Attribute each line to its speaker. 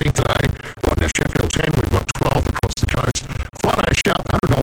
Speaker 1: playing today. Right now, Sheffield's 10, we've got 12 across the coast. Friday shout, 100